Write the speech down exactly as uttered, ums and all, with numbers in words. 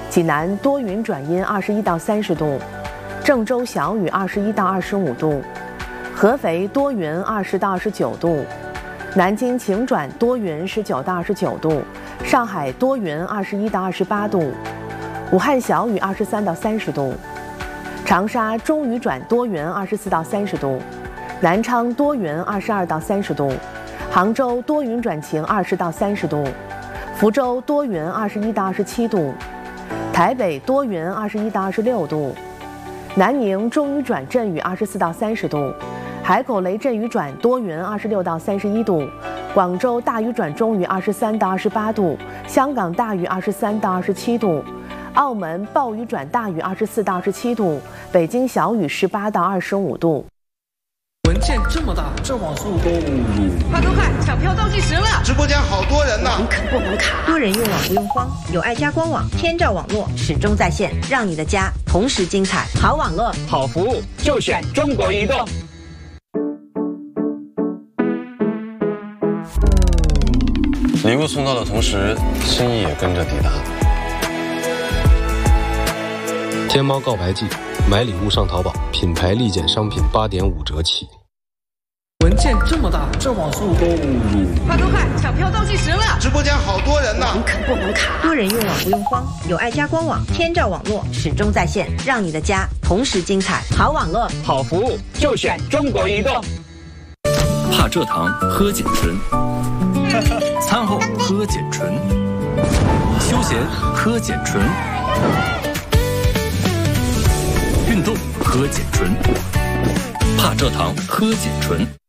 济南多云转阴，二十一到三十度；郑州小雨，二十一到二十五度；合肥多云，二十到二十九度；南京晴转多云，十九到二十九度；上海多云，二十一到二十八度；武汉小雨，二十三到三十度；长沙中雨转多云，二十四到三十度；南昌多云，二十二到三十度；杭州多云转晴，二十到三十度；福州多云，二十一到二十七度；台北多云，二十一到二十六度；南宁中雨转阵雨，二十四到三十度；海口雷阵雨转多云，二十六到三十一度；广州大雨转中雨，二十三到二十八度；香港大雨，二十三到二十七度；澳门暴雨转大雨，二十四到二十七度；北京小雨，十八到二十五度。 文件这么大，这网速都快快快！抢票倒计时了！ 直播间好多人呢， 网肯不能卡。 多人用网不用慌，有爱家官网，天照网络始终在线，让你的家同时精彩。好网络， 好服务，就选中国移动。 礼物送到的同时，心意也跟着抵达。 天猫告白季，买礼物上淘宝，品牌立减商品八点五折起。 文件这么大，这网速都快快快！抢票倒计时了！ 直播间好多人呢， 网肯不能卡。 多人用网不用慌，有爱家官网，天照网络始终在线，让你的家同时精彩。好网络， 好服务，就选中国移动。 帕蔗糖喝碱醇，餐后喝碱醇，休闲喝碱醇，运动喝碱醇，帕蔗糖喝碱醇。